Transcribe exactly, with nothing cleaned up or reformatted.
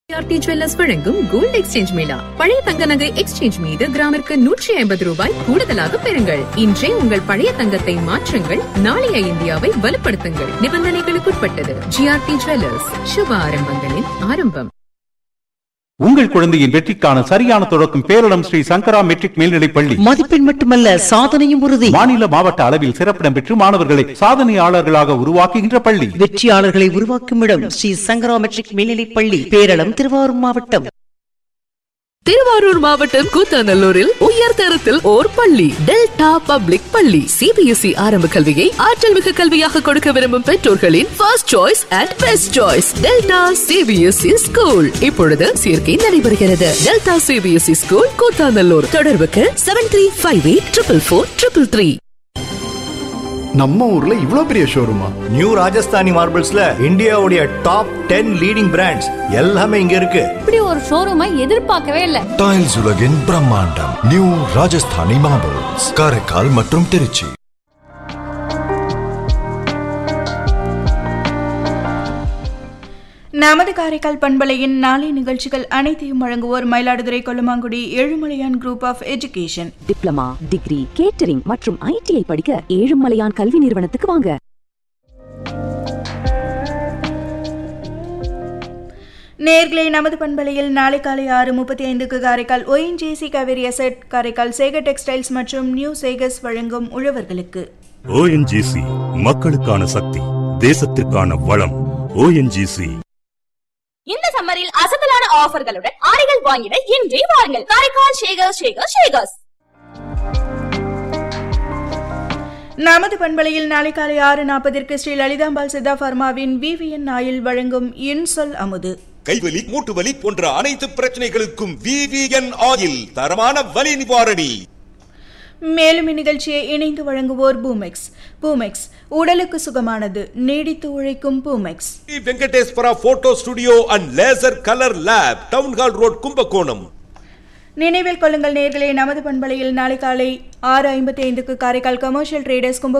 GRT jewellers வழங்கும் gold exchange Mela. பழைய தங்க நகை எக்ஸ்சேஞ்ச் மீது கிராமிற்கு நூற்றி ஐம்பது ரூபாய் கூடுதலாக பெறுங்கள். இன்றே உங்கள் பழைய தங்கத்தை மாற்றுங்கள், நாளைய இந்தியாவை வலுப்படுத்துங்கள். நிபந்தனைகளுக்குட்பட்டது. ஜிஆர்டி ஜுவல்லர்ஸ், சுப ஆரம்பங்களின் ஆரம்பம். உங்கள் குழந்தையின் வெற்றிக்கான சரியான தொடக்கம் பேரிடம் ஸ்ரீ சங்கரா மெட்ரிக் மேல்நிலைப் பள்ளி. மதிப்பெண் மட்டுமல்ல, சாதனையும் உறுதி. மாநில மாவட்ட அளவில் சிறப்பிடம் பெற்று மாணவர்களை சாதனையாளர்களாக உருவாக்குகின்ற பள்ளி. வெற்றியாளர்களை உருவாக்கும் இடம் ஸ்ரீ சங்கரா மெட்ரிக் மேல்நிலைப் பள்ளி, பேரளம், திருவாரூர் மாவட்டம். திருவாரூர் மாவட்டம் கூத்தாநல்லூரில் உயர்தரத்தில் ஓர் பள்ளி, டெல்டா பப்ளிக் பள்ளி. சிபிஎஸ்இ ஆரம்ப கல்வியை ஆற்றல் மிகு கல்வியாக கொடுக்க விரும்பும் பெற்றோர்களின் first choice and best choice delta CBSE school. இப்பொழுது சேர்க்கை நடைபெறுகிறது. Delta CBSE school Koothanallur. தொடர்புக்கு seven three five eight triple four triple three. நம்ம ஊர்ல இவ்ளோ பெரிய ஷோரூமா? நியூ ராஜஸ்தானி மார்பிள்ஸ்ல இந்தியாவுடைய டாப் டென் லீடிங் பிராண்ட்ஸ் எல்லாமே இங்க இருக்கு. இப்படி ஒரு ஷோரூமை எதிர்பார்க்கவே இல்ல. டைல்ஸ் உலகின் பிரம்மாண்டம் நியூ ராஜஸ்தானி மார்பிள்ஸ், காரைக்கால் மற்றும் திருச்சி. நமது காரைக்கால் பண்பலையின் நாளை நிகழ்ச்சிகள் அனைத்தையும் வழங்குவோர் Mayiladuthurai Kollumangudi Ezhumalaiyan group of education. Diploma, degree, catering மற்றும் ஐடிஐ படிக்க ஏழுமலையான் கல்வி நிறுவனத்துக்கு வாங்க. நேர்களை நமது பண்பலையில் நாளை காலை ஆறு முப்பத்தி ஐந்துக்கு Karaikal ONGC Kaveri asset, Karaikal Sekar textiles மற்றும் நியூ சேகர்ஸ் வழங்கும் உழவர்களுக்கு. ஓஎன்ஜிசி மக்களுக்கான சக்தி, தேசத்திற்கான வளம். ஓஎன்ஜிசி. இந்த சம்மரில் அசத்தலான ஆஃபர்களுடன் ஆடைகள் வாங்கிட இன்றே வாருங்கள். காரைக்கால் ஷேகர் ஷேகர் ஷேகர்ஸ். நமது பண்பலையில் நாளை காலை ஆறு நாற்பதற்கு ஸ்ரீ லலிதாம்பாள் சித்தா பார்மாவின் விவிஎன் ஆயில் வழங்கும் இன்சொல் அமுது. கைவலி, மூட்டு வலி போன்ற அனைத்து பிரச்சனைகளுக்கும் விவிஎன் ஆயில் தரமான வலி நிவாரணி. மேலும் இந்நிகழ்ச்சியை இணைந்து வழங்குவோர் பூமெக்ஸ். பூமெக்ஸ் உடலுக்கு சுகமானது, நீடித்து உழைக்கும் Boomex. Venkateswara photo studio and laser colour lab, town hall road, Kumbakonam. நினைவில் கொள்ளுங்கள் நேயர்களே, நமது பண்பலையில் நாளை காலை ஆறு ஐம்பத்தி ஐந்துக்கு காரைக்கால் கமர்ஷியல் ட்ரேடர்ஸ் கும்பகோணம்